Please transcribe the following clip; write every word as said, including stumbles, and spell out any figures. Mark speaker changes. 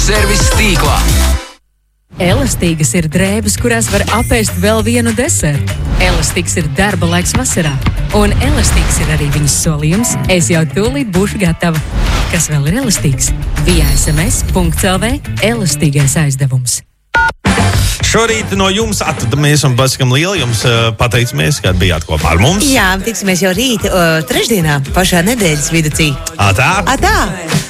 Speaker 1: autoservis tīklā.
Speaker 2: Elastīgas ir drēbes, kurās var apēst vēl vienu desertu. Elastīgs ir darba laiks vasarā. Un elastīgs ir arī viņas solījums. Es jau tūlīt būšu gatava. Kas vēl ir elastīgs? via es em es punkts el vē elastīgais aizdevums.
Speaker 3: Šorīt no jums atvadamies un pasakam lielu jums pateicamies, kad bijāt kopā ar mums.
Speaker 4: Jā, tiksimies jau rīt, uh, trešdienā, pašā nedēļas viducī.
Speaker 3: Atā!
Speaker 4: Atā!